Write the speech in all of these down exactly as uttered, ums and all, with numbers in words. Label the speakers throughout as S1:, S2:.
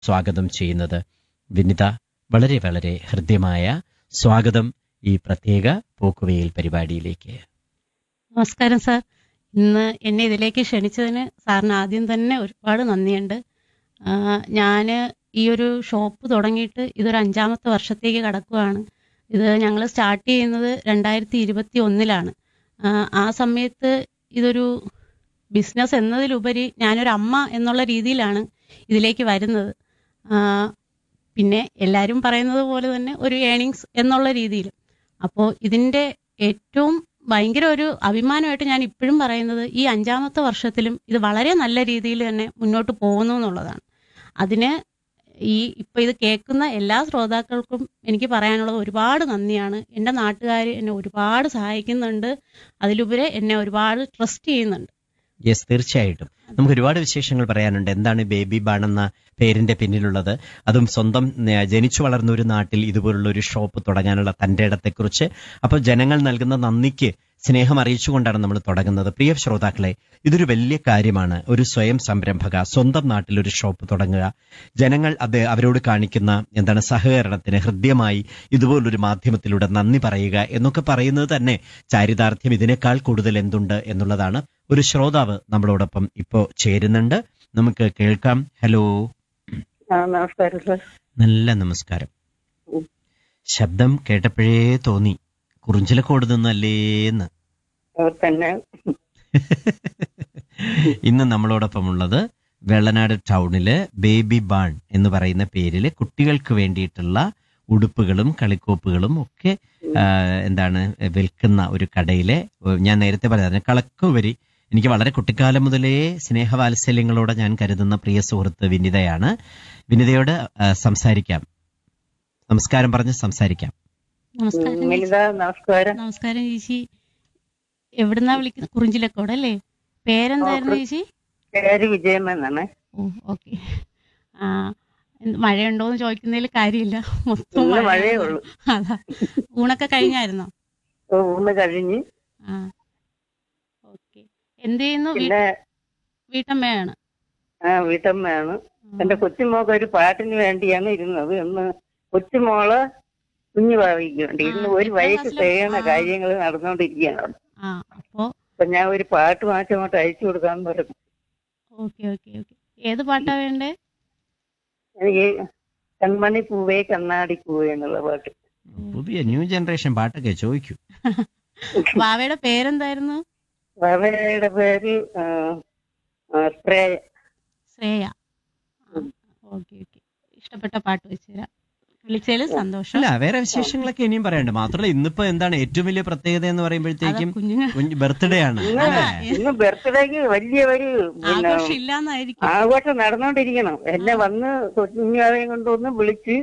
S1: സ്വാഗതം ചെയ്യുന്നത്. വിനിത, വളരെ വളരെ ഹൃദ്യമായ സ്വാഗതം ഈ പ്രത്യേക പോക്കുവെയിൽ പരിപാടിയിലേക്ക്.
S2: നമസ്കാരം സാർ. ഇന്ന് എന്നെ ഇതിലേക്ക് ക്ഷണിച്ചതിന് സാറിന് ആദ്യം തന്നെ ഒരുപാട് നന്ദിയുണ്ട്. ഞാൻ ഈ ഒരു ഷോപ്പ് തുടങ്ങിയിട്ട് ഇതൊരു അഞ്ചാമത്തെ വർഷത്തേക്ക് കടക്കുകയാണ്. ഇത് ഞങ്ങൾ സ്റ്റാർട്ട് ചെയ്യുന്നത് രണ്ടായിരത്തി ഇരുപത്തി ഒന്നിലാണ്. ആ സമയത്ത് ഇതൊരു ബിസിനസ് എന്നതിലുപരി ഞാനൊരു അമ്മ എന്നുള്ള രീതിയിലാണ് ഇതിലേക്ക് വരുന്നത്. പിന്നെ എല്ലാവരും പറയുന്നത് പോലെ തന്നെ ഒരു ഏണിങ്സ് എന്നുള്ള രീതിയിൽ. അപ്പോൾ ഇതിൻ്റെ ഏറ്റവും ഭയങ്കര ഒരു അഭിമാനമായിട്ട് ഞാൻ ഇപ്പോഴും പറയുന്നത് ഈ അഞ്ചാമത്തെ വർഷത്തിലും ഇത് വളരെ നല്ല രീതിയിൽ തന്നെ മുന്നോട്ട് പോകുന്നു എന്നുള്ളതാണ്. അതിന് ഈ ഇപ്പോൾ ഇത് കേൾക്കുന്ന എല്ലാ ശ്രോതാക്കൾക്കും എനിക്ക് പറയാനുള്ളത് ഒരുപാട് നന്ദിയാണ്. എൻ്റെ നാട്ടുകാർ എന്നെ ഒരുപാട് സഹായിക്കുന്നുണ്ട്, അതിലുപരി എന്നെ ഒരുപാട് ട്രസ്റ്റ് ചെയ്യുന്നുണ്ട്.
S1: യെസ്, തീർച്ചയായിട്ടും നമുക്ക് ഒരുപാട് വിശേഷങ്ങൾ പറയാനുണ്ട്. എന്താണ് ബേബി ബാൺ എന്ന പേരിന്റെ പിന്നിലുള്ളത്, അതും സ്വന്തം ജനിച്ചു വളർന്ന ഒരു നാട്ടിൽ ഇതുപോലുള്ള ഒരു ഷോപ്പ് തുടങ്ങാനുള്ള തൻ്റെ ഇടത്തെക്കുറിച്ച്. അപ്പോൾ ജനങ്ങൾ നൽകുന്ന നന്ദിക്ക് സ്നേഹം അറിയിച്ചുകൊണ്ടാണ് നമ്മൾ തുടങ്ങുന്നത്. പ്രിയ ശ്രോതാക്കളെ, ഇതൊരു വലിയ കാര്യമാണ്. ഒരു സ്വയം സംരംഭക സ്വന്തം നാട്ടിൽ ഒരു ഷോപ്പ് തുടങ്ങുക, ജനങ്ങൾ അത് അവരോട് കാണിക്കുന്ന എന്താണ് സഹകരണത്തിന് ഹൃദ്യമായി ഇതുപോലൊരു മാധ്യമത്തിലൂടെ നന്ദി പറയുക എന്നൊക്കെ പറയുന്നത് തന്നെ ചാരിതാർത്ഥ്യം ഇതിനേക്കാൾ കൂടുതൽ എന്തുണ്ട് എന്നുള്ളതാണ്. ഒരു ശ്രോതാവ് നമ്മളോടൊപ്പം ഇപ്പോ ചേരുന്നുണ്ട്, നമുക്ക് കേൾക്കാം. ഹലോ,
S3: നമസ്കാരം സാർ.
S1: നല്ല നമസ്കാരം. ശബ്ദം കേട്ടപ്പോഴേ തോന്നി കുറിഞ്ചിലക്കോട് നിന്നല്ലേന്ന്.
S3: തന്നെ
S1: ഇന്ന് നമ്മളോടൊപ്പം ഉള്ളത് വെള്ളനാട് ടൗണില് ബേബി ബാൺ എന്ന് പറയുന്ന പേരില് കുട്ടികൾക്ക് വേണ്ടിയിട്ടുള്ള ഉടുപ്പുകളും കളിക്കോപ്പുകളും ഒക്കെ എന്താണ് വിൽക്കുന്ന ഒരു കടയിലെ, ഞാൻ നേരത്തെ പറഞ്ഞ കളക്കുപരി എനിക്ക് വളരെ കുട്ടിക്കാലം മുതലേ സ്നേഹവാത്സല്യങ്ങളോടെ ഞാൻ കരുതുന്ന പ്രിയ സുഹൃത്ത് വിനിതയാണ്. വിനിതയോട് സംസാരിക്കാം. നമസ്കാരം പറഞ്ഞ് സംസാരിക്കാം.
S2: നമസ്കാരം. നമസ്കാരം ചേച്ചി. എവിടുന്നാ വിളിക്കുന്നത്? കുറിഞ്ചിലക്കോട് അല്ലേ? പേരെന്തായിരുന്നു ചേച്ചി?
S3: പേര് വിജയമെന്നാണ്.
S2: ഓ, ഓക്കെ. ആ, മഴയുണ്ടോന്ന് ചോദിക്കുന്നതിൽ കാര്യമില്ല, മൊത്തം
S3: മഴയേ ഉള്ളൂ.
S2: അതാ. ഊണൊക്കെ കഴിഞ്ഞായിരുന്നോ?
S3: ഊണ് കഴിഞ്ഞ്.
S2: ആ, ഓക്കെ. എന്ത് ചെയ്യുന്നു? വീട്ടമ്മയാണ്.
S3: ആ, വീട്ടമ്മയാണ്. എന്റെ കൊച്ചുമോക്ക് ഒരു പാട്ടിന് വേണ്ടിയാണ് ഇരുന്നത്. ഇന്ന് കൊച്ചുമോള് കുഞ്ഞു ഭാവിക്ക് വേണ്ടി ഇന്ന് ഒരു വയസ്സ് ചെയ്യണ കാര്യങ്ങൾ നടന്നുകൊണ്ടിരിക്കുകയാണ്. അപ്പൊ ഞാൻ ഒരു പാട്ട് മാറ്റി അങ്ങോട്ട് അയച്ചു കൊടുക്കാന്ന് പറഞ്ഞു.
S2: Okay okay okay. ഏത് പാട്ടാ വേണ്ടേ?
S3: എനിക്ക് കൺമണി പൂവേ കണ്ണാടി പൂവേ എന്നുള്ള പാട്ട്.
S1: പുതിയ ന്യൂ ജനറേഷൻ പാട്ടൊക്കെ ചോദിക്കൂ.
S2: വാവയുടെ പേരെന്തായിരുന്നു?
S3: വാവയുടെ പേര് ശ്രേയ.
S2: ശ്രേയ. Okay okay. ഇഷ്ടപ്പെട്ട പാട്ട് വെച്ചുതരാം. വിളിച്ചതിൽ സന്തോഷം.
S1: അല്ല, വേറെ വിശേഷങ്ങളൊക്കെ ഇനിയും പറയാനുണ്ട്. മാത്രമല്ല ഇന്നിപ്പോ എന്താണ് ഏറ്റവും വലിയ പ്രത്യേകത എന്ന് പറയുമ്പോഴത്തേക്കും ബർത്ത്ഡേ ആണ്.
S3: ഇന്ന് ബർത്ത്ഡേക്ക് വലിയ ഒരു ആഘോഷം നടന്നുകൊണ്ടിരിക്കണം. എന്നെ വന്ന് കുഞ്ഞാവയും കൊണ്ടുവന്ന് വിളിച്ച്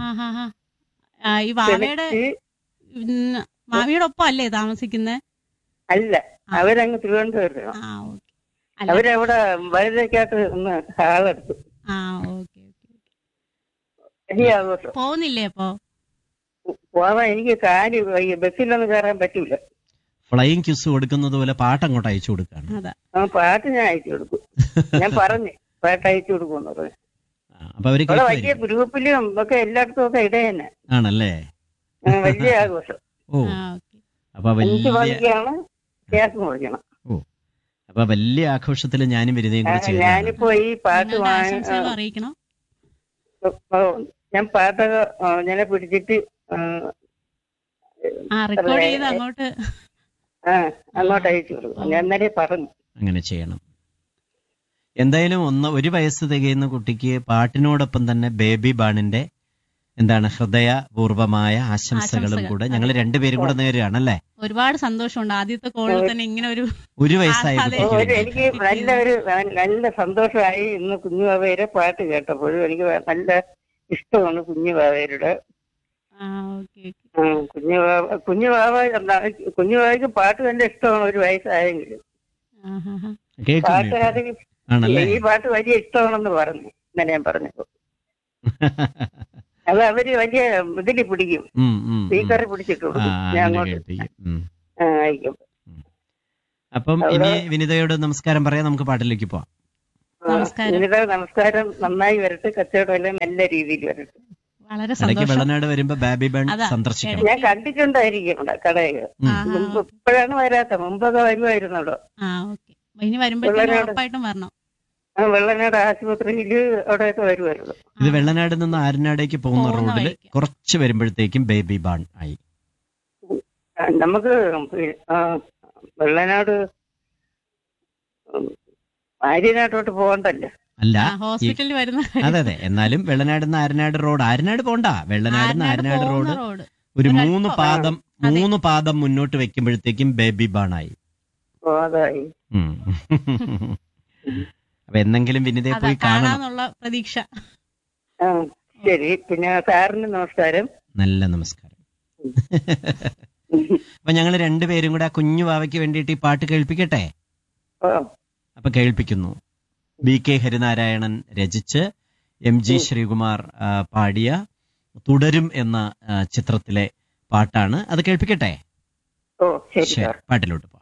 S2: ഈ വാവയുടെ മാവിയുടെ ഒപ്പം അല്ലേ താമസിക്കുന്നത്?
S3: അല്ല, അവരങ്ങ് തിരുവനന്തപുരം. അവരവിടെ വലുതേക്കാട്ട് ഒന്ന് ഹാളെടുത്തു.
S2: ആ, ഓക്കെ.
S3: വലിയ ആഘോഷം.
S2: പോകുന്നില്ലേ അപ്പൊ?
S3: പോവാൻ എനിക്ക് കാര്യം ബസ്സിലൊന്നും കയറാൻ പറ്റൂല.
S1: ഫ്ലൈയിങ് കിസ് കൊടുക്കുന്നത് പോലെ പാട്ട് അങ്ങോട്ട് അയച്ചു കൊടുക്കാണ്.
S3: ആ, പാട്ട് ഞാൻ അയച്ചു കൊടുക്കും. ഞാൻ പറഞ്ഞു പാട്ട് അയച്ചു കൊടുക്കുമെന്ന് പറഞ്ഞു.
S1: അപ്പൊ
S3: വലിയ ഗ്രൂപ്പിലും ഒക്കെ എല്ലായിടത്തും ഒക്കെ ഇട തന്നെ
S1: ആണല്ലേ?
S3: വലിയ ആഘോഷം.
S1: ഓ, അപ്പൊ
S3: അഞ്ചു മണിക്കാണ് ഗ്യാസ് മുറിക്കണം.
S1: ഓ, അപ്പൊ വലിയ ആഘോഷത്തില് ഞാനും വരുന്നേ.
S3: ഞാനിപ്പോ ഈ പാട്ട്
S2: അറിയിക്കണം.
S3: ഞാൻ പാട്ടൊക്കെ ഞാൻ പിടിച്ചിട്ട്
S2: അങ്ങോട്ട്
S3: ആ അങ്ങോട്ട് അയച്ചു കൊടുക്കും. ഞാൻ ഇന്നലെ പറഞ്ഞു
S1: അങ്ങനെ ചെയ്യണം. എന്തായാലും ഒന്ന് ഒരു വയസ്സ് തികയുന്ന കുട്ടിക്ക് പാട്ടിനോടൊപ്പം തന്നെ ബേബി ബാണിന്റെ എന്താണ് ഹൃദയപൂർവമായ ആശംസകളും കൂടെ ഞങ്ങൾ രണ്ടുപേരും കൂടെ നേരുകയാണല്ലേ.
S2: ഒരുപാട് സന്തോഷമുണ്ട്. ആദ്യത്തെ കോളിൽ തന്നെ ഇങ്ങനെ ഒരു
S1: ഒരു വയസ്സായ
S3: എനിക്ക് നല്ലൊരു നല്ല സന്തോഷമായി. ഇന്ന് കുഞ്ഞുബാവയുടെ പാട്ട് കേട്ടപ്പോഴും എനിക്ക് നല്ല ഇഷ്ടമാണ് കുഞ്ഞുബാവയുടെ. കുഞ്ഞുബാവ കുഞ്ഞുബാവ കുഞ്ഞുബാവയ്ക്ക് പാട്ട് നല്ല ഇഷ്ടമാണ് ഒരു വയസ്സായെങ്കിലും. പാട്ടുകാരി ഈ പാട്ട് വലിയ ഇഷ്ടമാണെന്ന് പറഞ്ഞു ഇന്നലെ ഞാൻ പറഞ്ഞപ്പോ. അത് അവര് വലിയ ഇതില് പിടിക്കും, സ്പീക്കറിൽ പിടിച്ചിട്ട് കൊടുക്കും. ഞാൻ അങ്ങോട്ട് ആയിക്കോട്ടെ.
S1: അപ്പം ഇനി വിനിതയോട് നമസ്കാരം പറയാം, നമുക്ക് പാട്ടിലേക്ക് പോവാം.
S2: നമസ്കാരം.
S3: നിങ്ങളുടെ നമസ്കാരം നന്നായി വരട്ടെ, കച്ചവടം എല്ലാം നല്ല രീതിയിൽ വരട്ടെ.
S2: വളരെ
S1: ഇടയ്ക്ക്
S2: സന്തോഷം.
S1: വെള്ളനാട് വരുമ്പോ ബാബി ബൺ
S2: അതാ,
S1: സന്ദർശിക്കണം.
S3: ഞാൻ കണ്ടിട്ടുണ്ടായിരിക്കും ഇവിടെ കടയിൽ.
S2: ആഹാ,
S3: മുമ്പ് ഇപ്പോഴാണ് വരാത്ത, മുമ്പൊക്കെ വരുമായിരുന്നല്ലോ.
S2: ആ ഓക്കെ. ഇനി വരുമ്പോഴത്തേക്കും
S3: വെള്ളനാട്.
S2: ഉറപ്പായിട്ടും വരണം.
S3: ആ വെള്ളനാട് ആശുപത്രിയിൽ അവിടെയൊക്കെ വരുമായിരുന്നു.
S1: ഇത് വെള്ളനാട് നിന്ന് ആരനാടേക്ക് പോകുന്ന
S2: പോകുന്ന
S1: റോഡിൽ
S2: വഴിക്ക്.
S1: കുറച്ച് വരുമ്പോഴത്തേക്കും ബേബി ബാൺ ആയി.
S3: ആ, നമുക്ക് പി- ആ, വെള്ളനാട് ഉം, ആര്യനാട്ടോട്ട് പോകണ്ടല്ലോ.
S1: അല്ല
S2: ആ, ഹോസ്പിറ്റലിൽ വരുന്ന
S1: അതെ അതെ, എന്നാലും വെള്ളനാട് നിന്ന് ആരനാട് റോഡ്, ആരനാട് പോണ്ട, വെള്ളനാട് നിന്ന്
S2: ആരനാട്
S1: ആരനാട്
S2: പോകുന്ന
S1: റോഡ്
S2: റോഡ്.
S1: ഒരു
S2: ഒരല്പം.
S1: മൂന്ന് പാദം
S2: അതെ.
S1: മൂന്ന് പാദം മുന്നോട്ട് വെക്കുമ്പോഴത്തേക്കും ബേബി ബാൺ ആയി.
S3: ഓ, അതായി.
S1: ഉം. അപ്പൊ എന്തെങ്കിലും വിനിതയെ
S2: അതാ
S1: പോയി കാണണം.
S2: കാണാന്നുള്ള പ്രതീക്ഷ.
S3: ആ ശരി. പിന്നെ സാറിന് നമസ്കാരം.
S1: നല്ല നമസ്കാരം. അപ്പൊ ഞങ്ങൾ രണ്ടുപേരും കൂടെ ആ കുഞ്ഞു വാവയ്ക്ക് വേണ്ടിയിട്ട് ഈ പാട്ട് കേൾപ്പിക്കട്ടെ.
S3: ഓ
S1: അപ്പൊ കേൾപ്പിക്കുന്നു. ബി കെ ഹരിനാരായണൻ രചിച്ച് എം ജി ശ്രീകുമാർ ആ, പാടിയ തുടരും എന്ന ആ, ചിത്രത്തിലെ പാട്ടാണ്. അത് കേൾപ്പിക്കട്ടെ.
S3: ഓ ശരി
S1: ശരി,
S3: സാർ.
S1: പാട്ടിലോട്ട് പോകാം.